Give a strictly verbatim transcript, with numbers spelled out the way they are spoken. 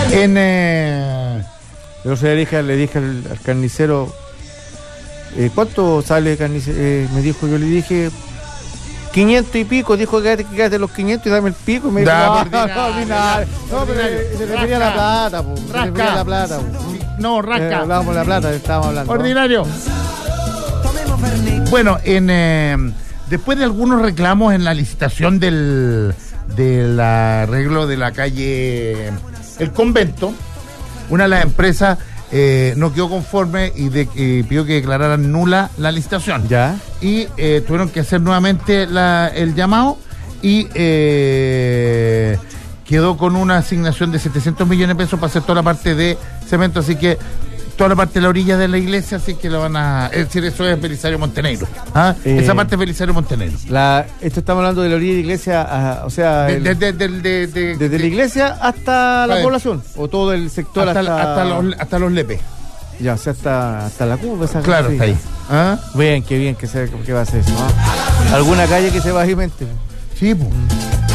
En... Eh... Yo le dije, le dije al, al carnicero, eh, ¿cuánto sale carnicero? Eh, me dijo, yo le dije, quinientos y pico. Dijo, quédate, quédate los quinientos y dame el pico. Y me dijo, Da, no, ordinario, no, ordinario. No, pero ordinario. se refería a la plata, po. Se refería a la plata, po. No, rasca. Eh, hablábamos de la plata, estábamos hablando. Ordinario. ¿No? Bueno, en eh, después de algunos reclamos en la licitación del, del arreglo de la calle El Convento, una de las empresas eh, no quedó conforme y, de, y pidió que declararan nula la licitación. Ya. Y eh, tuvieron que hacer nuevamente la, el llamado y eh, quedó con una asignación de setecientos millones de pesos para hacer toda la parte de cemento, así que toda la parte de la orilla de la iglesia, así que lo van a... Es decir, eso es Belisario Montenegro. ¿Ah? Eh, Esa parte es Belisario Montenegro. La, esto estamos hablando de la orilla de la iglesia, a, o sea, De- el- de- de- de- de- de- desde de- la iglesia hasta la Vale. población, o todo el sector hasta, hasta, hasta los, hasta los lepes. ya, o sea, hasta, hasta la curva. Esa Claro, sí. está ahí. ¿Ah? Bien, qué bien que, se, que va a ser eso. ¿Ah? ¿Alguna calle que se bajimente? Sí, pues.